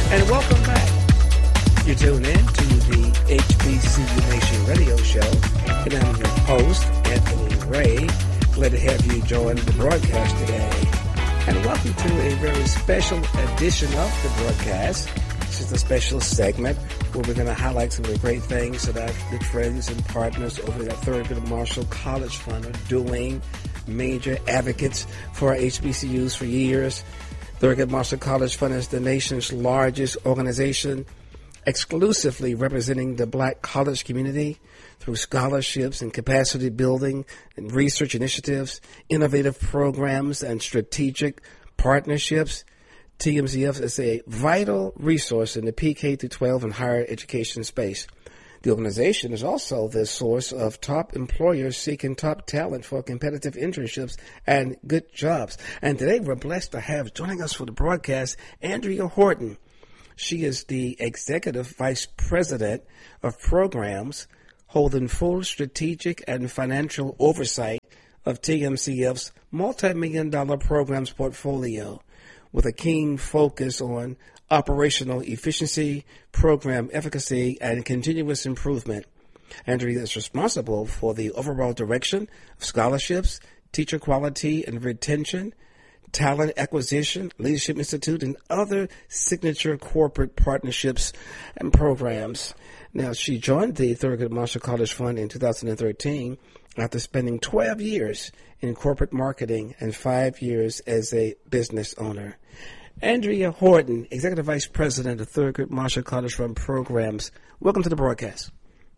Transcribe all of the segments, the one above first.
And welcome back. You tune in to the HBCU Nation radio show. And I'm your host, Anthony Ray. Glad to have you join the broadcast today. And welcome to a very special edition of the broadcast. This is a special segment where we're going to highlight some of the great things that our good friends and partners over at Thurgood Marshall College Fund are doing. Major advocates for our HBCUs for years. Thurgood Marshall College Fund is the nation's largest organization exclusively representing the black college community through scholarships and capacity building and research initiatives, innovative programs, and strategic partnerships. TMCF is a vital resource in the PK through 12 and higher education space. The organization is also the source of top employers seeking top talent for competitive internships and good jobs. And today we're blessed to have joining us for the broadcast Andrea Horton. She is the Executive Vice President of Programs, holding full strategic and financial oversight of TMCF's multi-million-dollar programs portfolio, with a keen focus on operational efficiency, program efficacy, and continuous improvement. Andrea is responsible for the overall direction of scholarships, teacher quality and retention, talent acquisition, Leadership Institute, and other signature corporate partnerships and programs. Now, she joined the Thurgood Marshall College Fund in 2013 after spending 12 years in corporate marketing and 5 years as a business owner. Andrea Horton, Executive Vice President of Thurgood Marshall College Fund Programs. Welcome to the broadcast.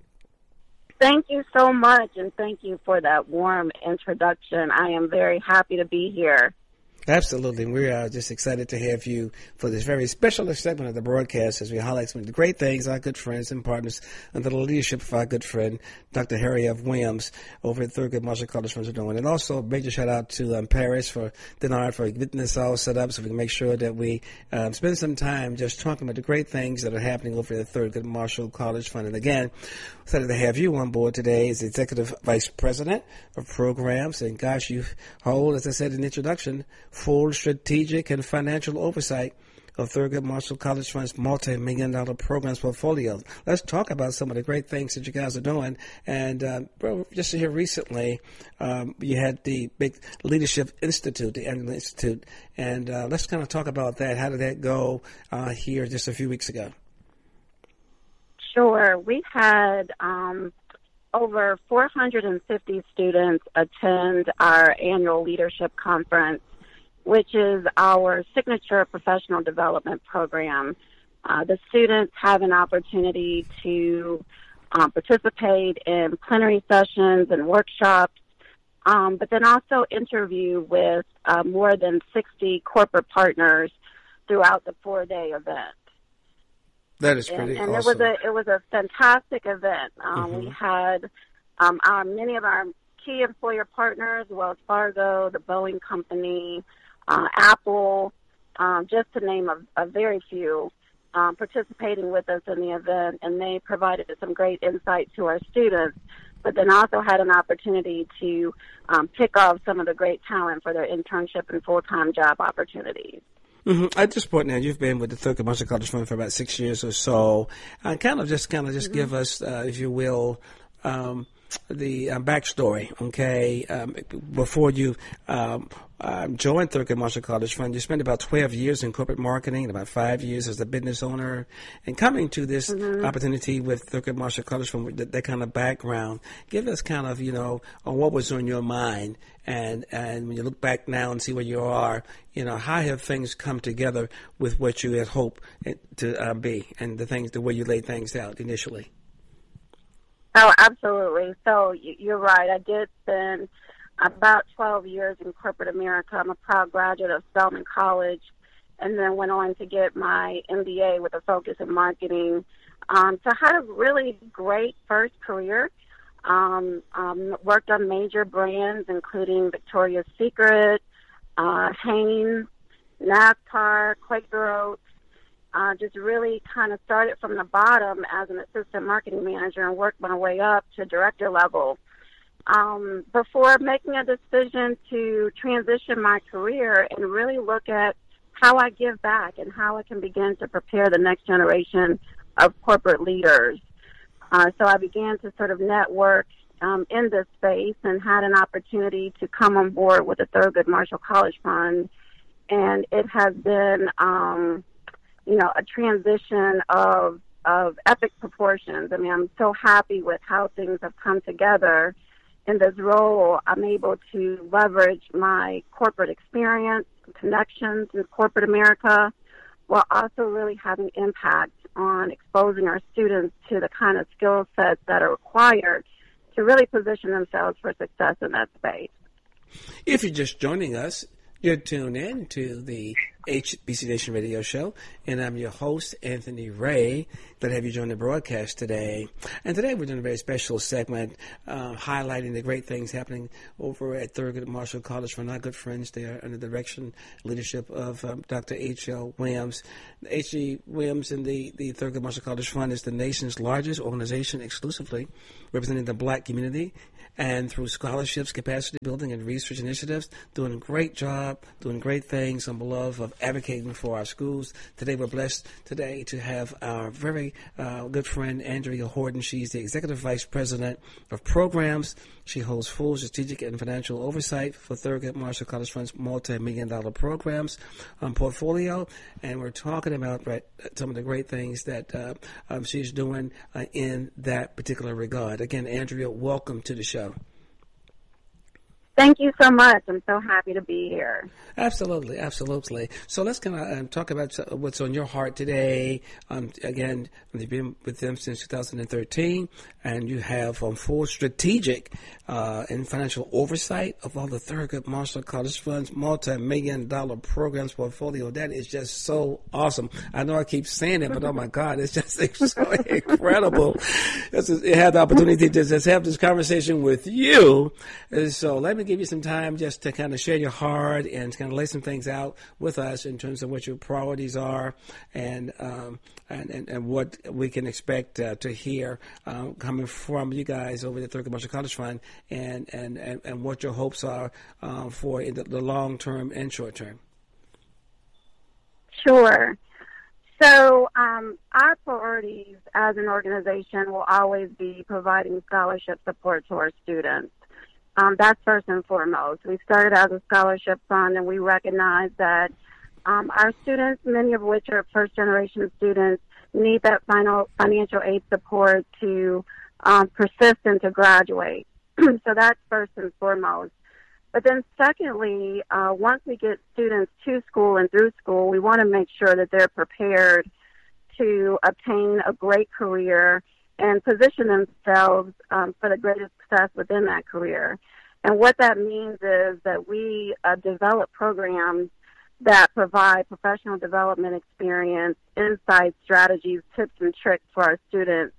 Thank you so much, and thank you for that warm introduction. I am very happy to be here. Absolutely. We are just excited to have you for this very special segment of the broadcast as we highlight some of the great things our good friends and partners under the leadership of our good friend, Dr. Harry F. Williams, over at Thurgood Marshall College Fund are doing. And also a major shout out to Paris for Denard for getting this all set up so we can make sure that we spend some time just talking about the great things that are happening over at Thurgood Marshall College Fund. And again, excited to have you on board today as Executive Vice President of Programs. And gosh, you hold, as I said in the introduction, full strategic and financial oversight of Thurgood Marshall College Fund's multi-million-dollar programs portfolio. Let's talk about some of the great things that you guys are doing. And just here recently, you had the big Leadership Institute, the annual institute, and let's kind of talk about that. How did that go here just a few weeks ago? Sure. We had over 450 students attend our annual leadership conference, which is our signature professional development program. The students have an opportunity to participate in plenary sessions and workshops, but then also interview with more than 60 corporate partners throughout the 4-day event. That is pretty and awesome. it was a fantastic event. We had many of our key employer partners, Wells Fargo, the Boeing Company, Apple, just to name a very few, participating with us in the event, and they provided some great insight to our students, but then also had an opportunity to pick off some of the great talent for their internship and full-time job opportunities. Mm-hmm. At this point now, you've been with the Thurgood Marshall College Fund for about 6 years or so. Just give us, if you will, the backstory, okay? Before you joined Thurgood Marshall College Fund, you spent about 12 years in corporate marketing and about 5 years as a business owner. And coming to this opportunity with Thurgood Marshall College Fund, with that kind of background, give us kind of, on what was on your mind. And when you look back now and see where you are, how have things come together with what you had hoped to be and the way you laid things out initially? Oh, absolutely. So you're right. I did spend about 12 years in corporate America. I'm a proud graduate of Spelman College, and then went on to get my MBA with a focus in marketing. So I had a really great first career. Worked on major brands, including Victoria's Secret, Hanes, NASCAR, Quaker Oats. Just really kind of started from the bottom as an assistant marketing manager and worked my way up to director level. Before making a decision to transition my career and really look at how I give back and how I can begin to prepare the next generation of corporate leaders. So I began to sort of network in this space and had an opportunity to come on board with the Thurgood Marshall College Fund. And it has been, a transition of epic proportions. I mean, I'm so happy with how things have come together. In this role, I'm able to leverage my corporate experience, connections in corporate America, while also really having impact on exposing our students to the kind of skill sets that are required to really position themselves for success in that space. If you're just joining us, you're tuned in to the HBC Nation Radio Show, and I'm your host, Anthony Ray. Glad to have you join the broadcast today. And today we're doing a very special segment highlighting the great things happening over at Thurgood Marshall College Fund. Our good friends there under the direction, leadership of Dr. H.L. Williams. H.G. Williams and the Thurgood Marshall College Fund is the nation's largest organization exclusively representing the black community, and through scholarships, capacity building, and research initiatives, doing a great job, doing great things on behalf of advocating for our schools. Today, we're blessed today to have our very good friend, Andrea Horton. She's the Executive Vice President of Programs. She holds full strategic and financial oversight for Thurgood Marshall College Fund's multi-million-dollar programs portfolio. And we're talking about some of the great things that she's doing in that particular regard. Again, Andrea, welcome to the show. Thank you so much. I'm so happy to be here. Absolutely, absolutely. So let's kind of talk about what's on your heart today. Again, you've been with them since 2013, and you have full strategic and financial oversight of all the Thurgood Marshall College Fund's multi-million-dollar programs portfolio. That is just so awesome. I know I keep saying it, but oh my God, it's just so incredible. It had the opportunity to just have this conversation with you. So let me give you some time just to kind of share your heart and kind of lay some things out with us in terms of what your priorities are and what we can expect to hear coming from you guys over at Thurgood Marshall College Fund and what your hopes are for in the long term and short term. Sure. So our priorities as an organization will always be providing scholarship support to our students. That's first and foremost. We started as a scholarship fund, and we recognize that our students, many of which are first-generation students, need that financial aid support to persist and to graduate. So that's first and foremost. But then secondly, once we get students to school and through school, we want to make sure that they're prepared to obtain a great career and position themselves for the greatest success within that career. And what that means is that we develop programs that provide professional development experience, insights, strategies, tips, and tricks for our students,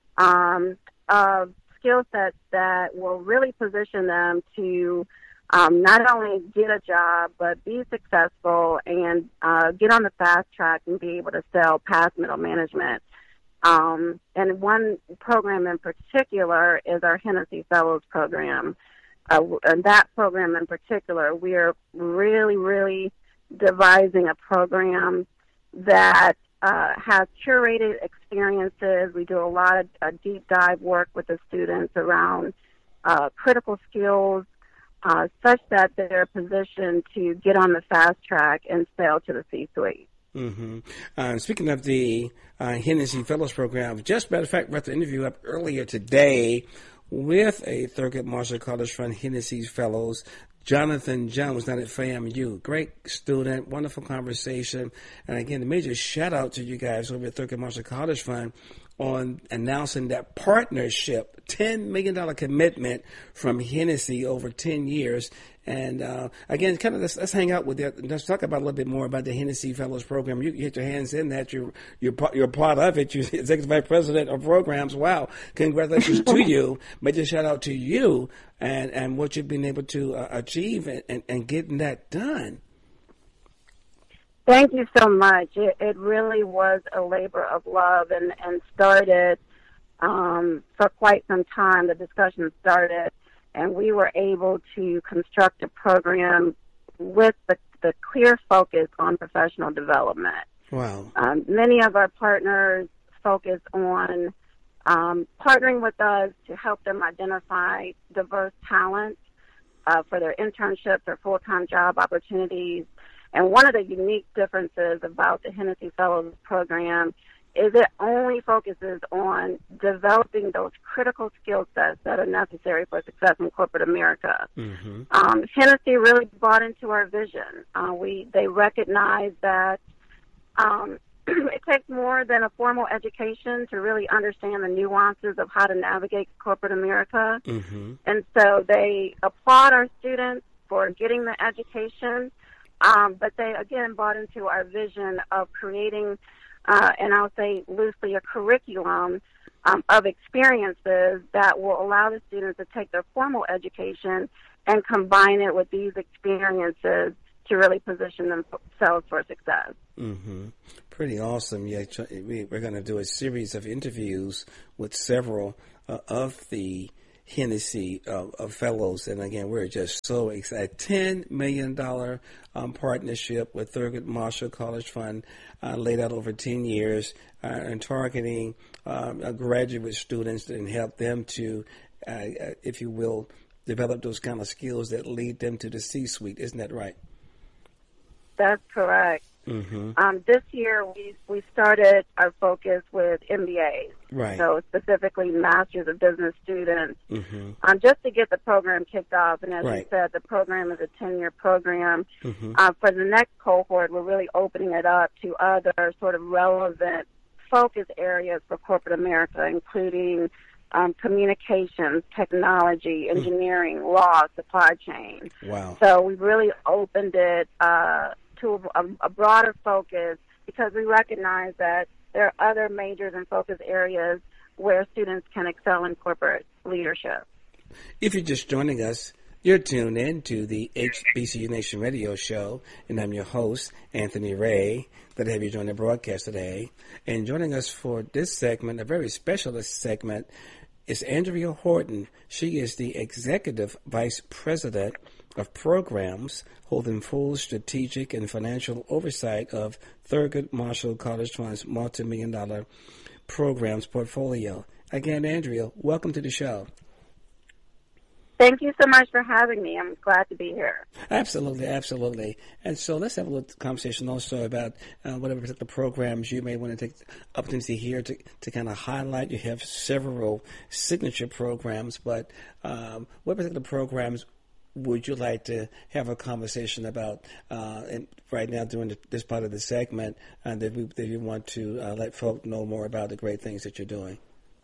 of skill sets that will really position them to not only get a job, but be successful and get on the fast track and be able to sell past middle management. And one program in particular is our Hennessy Fellows program. And that program in particular, we are really, really devising a program that has curated experiences. We do a lot of deep dive work with the students around critical skills, such that they're positioned to get on the fast track and sell to the C-suite. Mm-hmm. Speaking of the Hennessy Fellows Program, just matter of fact, we had the interview up earlier today with a Thurgood Marshall College Fund Hennessy Fellows, Jonathan Jones, down at FAMU. Great student, wonderful conversation. And again, a major shout out to you guys over at Thurgood Marshall College Fund on announcing that partnership, $10 million commitment from Hennessy over 10 years. And again, kind of let's hang out with that. Let's talk about a little bit more about the Hennessy Fellows Program. You get your hands in that. You're part of it. You're Executive Vice President of Programs. Wow. Congratulations to you. Major shout out to you and what you've been able to achieve and getting that done. Thank you so much. It really was a labor of love and started for quite some time. The discussion started, and we were able to construct a program with the a clear focus on professional development. Wow. Many of our partners focus on partnering with us to help them identify diverse talent for their internships or full-time job opportunities. And one of the unique differences about the Hennessy Fellows program is it only focuses on developing those critical skill sets that are necessary for success in corporate America. Mm-hmm. Hennessy really bought into our vision. They recognize that it takes more than a formal education to really understand the nuances of how to navigate corporate America. Mm-hmm. And so they applaud our students for getting the education, but they, again, bought into our vision of creating, and I'll say loosely, a curriculum of experiences that will allow the students to take their formal education and combine it with these experiences to really position themselves for success. Mm-hmm. Pretty awesome. Yeah, we're going to do a series of interviews with several of the Hennessy fellows, and again, we're just so excited. $10 million partnership with Thurgood Marshall College Fund, laid out over 10 years, and targeting graduate students and help them to, if you will, develop those kind of skills that lead them to the C-suite. Isn't that right? That's correct. Mm-hmm. This year, we started our focus with MBAs, right? So specifically Masters of Business students, mm-hmm. Just to get the program kicked off. And as right. you said, the program is a 10-year program. Mm-hmm. For the next cohort, we're really opening it up to other sort of relevant focus areas for corporate America, including communications, technology, engineering, law, supply chain. Wow. So we've really opened it to a broader focus because we recognize that there are other majors and focus areas where students can excel in corporate leadership. If you're just joining us, you're tuned in to the HBCU Nation radio show, and I'm your host, Anthony Ray. Glad to have you join the broadcast today. And joining us for this segment, a very specialist segment, is Andrea Horton. She is the Executive Vice President of Programs, holding full strategic and financial oversight of Thurgood Marshall College Fund's multi-million-dollar programs portfolio. Again, Andrea, welcome to the show. Thank you so much for having me. I'm glad to be here. Absolutely, absolutely. And so let's have a little conversation also about whatever particular programs you may want to take the opportunity here to kind of highlight. You have several signature programs, but what particular programs would you like to have a conversation about and right now during this part of the segment that you want to let folk know more about the great things that you're doing?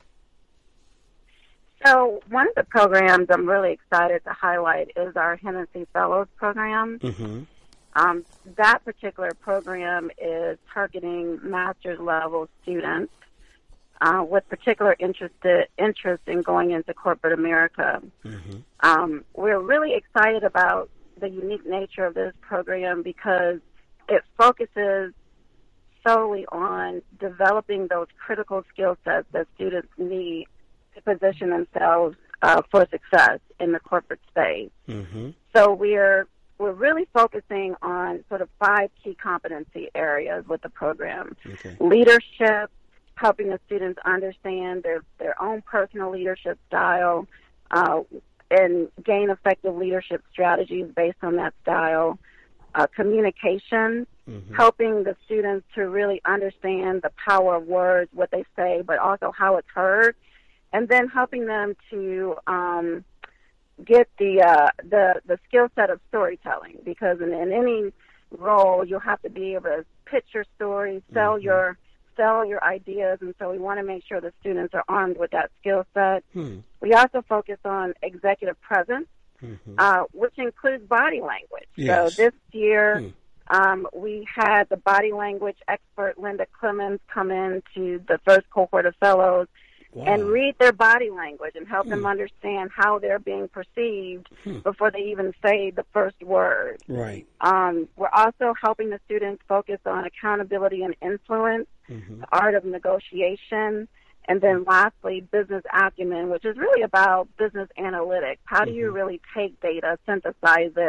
So one of the programs I'm really excited to highlight is our Hennessy Fellows program. Mm-hmm. That particular program is targeting master's level students with particular interest in going into corporate America. Mm-hmm. We're really excited about the unique nature of this program because it focuses solely on developing those critical skill sets that students need to position themselves for success in the corporate space. Mm-hmm. So we're really focusing on sort of 5 key competency areas with the program. Okay. Leadership, helping the students understand their own personal leadership style and gain effective leadership strategies based on that style. Communication, mm-hmm. helping the students to really understand the power of words, what they say, but also how it's heard. And then helping them to get the skill set of storytelling, because in any role you'll have to be able to pitch your story, sell mm-hmm. your ideas, and so we want to make sure the students are armed with that skill set. We also focus on executive presence, mm-hmm. Which includes body language. Yes. So this year we had the body language expert Linda Clemens come in to the first cohort of fellows. Wow. And read their body language and help them understand how they're being perceived before they even say the first word. Right. We're also helping the students focus on accountability and influence, mm-hmm. the art of negotiation, and then lastly, business acumen, which is really about business analytics. How do you really take data, synthesize it,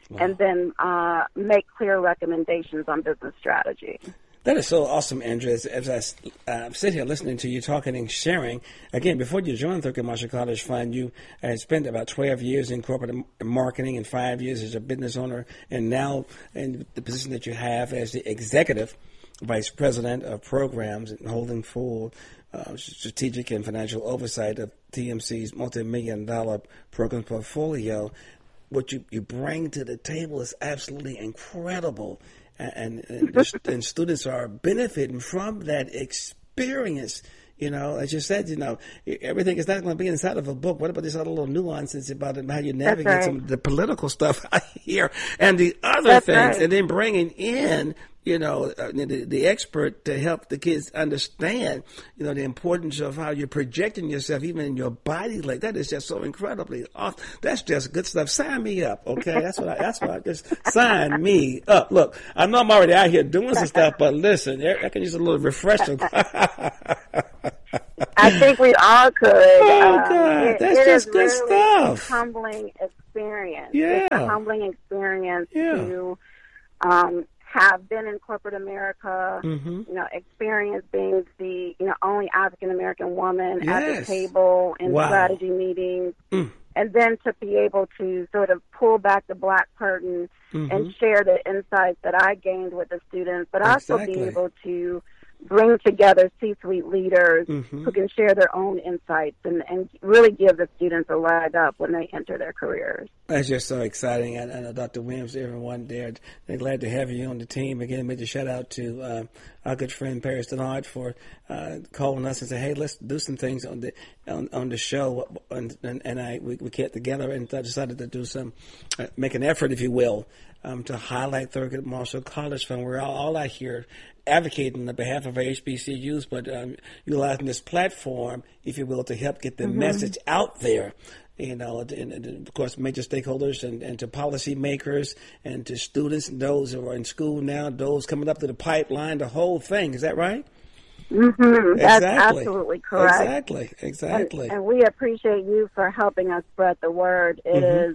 and then make clear recommendations on business strategy. That is so awesome, Andrea. As I sit here listening to you talking and sharing, again, before you joined Thurgood Marshall College Fund, you had spent about 12 years in corporate marketing and 5 years as a business owner, and now in the position that you have as the executive vice president of programs and holding full strategic and financial oversight of TMC's multi-million-dollar program portfolio. What you bring to the table is absolutely incredible. And students are benefiting from that experience. You know, as you said, everything is not going to be inside of a book. What about these other little nuances about how you navigate some of the political stuff I hear and the other things, and then bringing in, the expert to help the kids understand, the importance of how you're projecting yourself, even in your body. Like that is just so incredibly awesome. That's just good stuff. Sign me up, okay? That's what I just sign me up. Look, I know I'm already out here doing some stuff, but listen, I can use a little refresher. I think we all could. Oh, God, that's just good stuff. It's a humbling experience. Yeah. It's a humbling experience to have been in corporate America, experience being the, only African-American woman at the table in strategy meetings, and then to be able to sort of pull back the black curtain and share the insights that I gained with the students, but also be able to bring together C-suite leaders who can share their own insights and really give the students a leg up when they enter their careers. That's just so exciting. I know Dr. Williams, everyone there, they're glad to have you on the team. Again, major shout out to our good friend Paris Denard for calling us and saying, hey, let's do some things on the show. And we get together and decided to do make an effort, if you will, to highlight Thurgood Marshall College Fund. We're all out here advocating on behalf of our HBCUs, but utilizing this platform, if you will, to help get the message out there. And of course, major stakeholders and to policymakers and to students and those who are in school now, those coming up to the pipeline, the whole thing. Is that right? That's absolutely correct. Exactly. And we appreciate you for helping us spread the word. It is,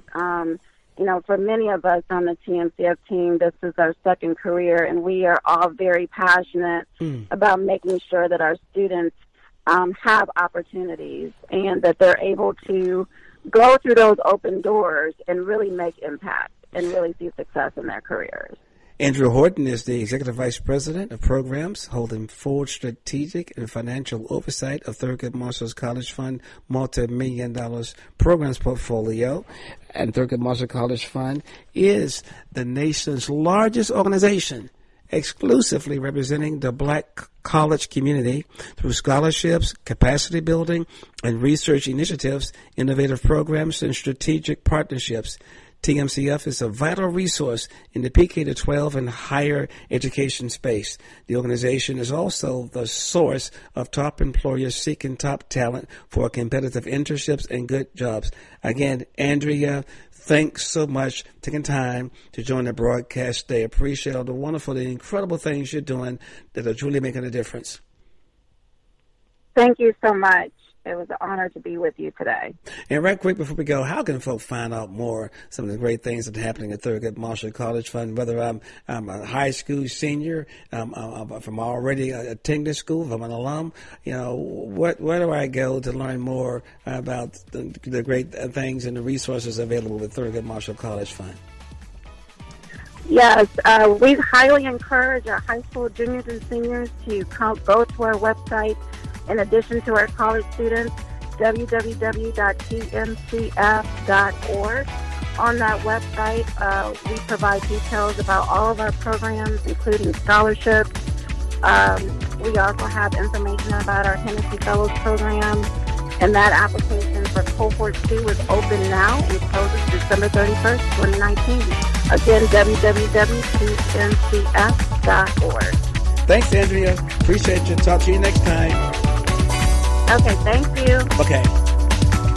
for many of us on the TMCF team, this is our second career, and we are all very passionate about making sure that our students have opportunities and that they're able to go through those open doors and really make impact and really see success in their careers. Andrea Horton is the Executive Vice President of Programs, holding full strategic and financial oversight of Thurgood Marshall College Fund multi-million-dollar programs portfolio. And Thurgood Marshall College Fund is the nation's largest organization exclusively representing the black college community through scholarships, capacity building, and research initiatives, innovative programs, and strategic partnerships. TMCF is a vital resource in the PK-12 and higher education space. The organization is also the source of top employers seeking top talent for competitive internships and good jobs. Again, Andrea, thanks so much for taking time to join the broadcast today. Appreciate all the wonderful, the incredible things you're doing that are truly making a difference. Thank you so much. It was an honor to be with you today. And right quick before we go, how can folks find out more, some of the great things that are happening at Thurgood Marshall College Fund, whether I'm a high school senior, if I'm already attending school, if I'm an alum, where do I go to learn more about the great things and the resources available with Thurgood Marshall College Fund? Yes, we highly encourage our high school juniors and seniors to go to our website. In addition to our college students, www.tmcf.org. On that website, we provide details about all of our programs, including scholarships. We also have information about our Hennessy Fellows program, and that application for Cohort 2 is open now and closes December 31st, 2019. Again, www.tmcf.org. Thanks, Andrea. Appreciate you. Talk to you next time. Okay, thank you. Okay.